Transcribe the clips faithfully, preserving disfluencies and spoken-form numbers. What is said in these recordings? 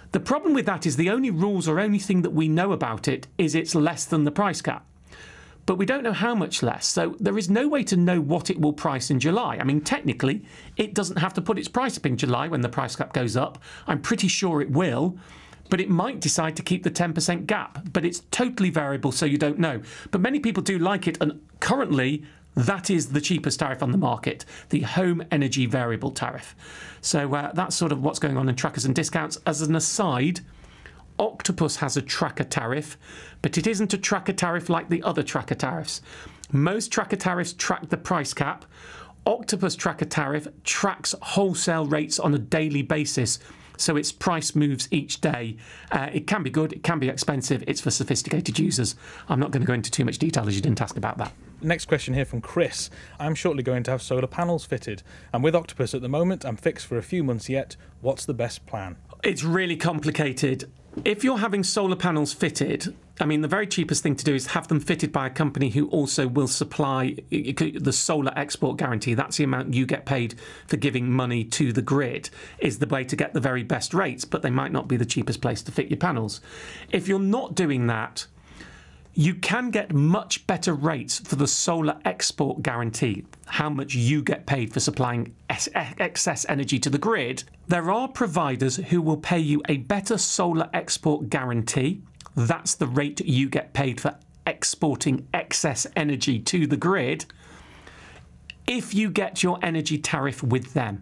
The problem with that is the only rules or only thing that we know about it is it's less than the price cap. But we don't know how much less. So there is no way to know what it will price in July. I mean, technically, it doesn't have to put its price up in July when the price cap goes up. I'm pretty sure it will. But it might decide to keep the ten percent gap. But it's totally variable, so you don't know. But many people do like it. And currently, that is the cheapest tariff on the market, the home energy variable tariff. So uh, that's sort of what's going on in trackers and discounts. As an aside, Octopus has a tracker tariff, but it isn't a tracker tariff like the other tracker tariffs. Most tracker tariffs track the price cap. Octopus tracker tariff tracks wholesale rates on a daily basis, so its price moves each day. Uh, it can be good, it can be expensive, it's for sophisticated users. I'm not going to go into too much detail as you didn't ask about that. Next question here from Chris. I'm shortly going to have solar panels fitted. I'm with Octopus at the moment. I'm fixed for a few months yet. What's the best plan? It's really complicated. If you're having solar panels fitted, I mean, the very cheapest thing to do is have them fitted by a company who also will supply the solar export guarantee. That's the amount you get paid for giving money to the grid, is the way to get the very best rates, but they might not be the cheapest place to fit your panels. If you're not doing that, you can get much better rates for the solar export guarantee, how much you get paid for supplying excess energy to the grid. There are providers who will pay you a better solar export guarantee. That's the rate you get paid for exporting excess energy to the grid if you get your energy tariff with them.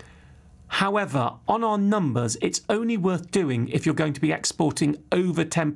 However, on our numbers, it's only worth doing if you're going to be exporting over ten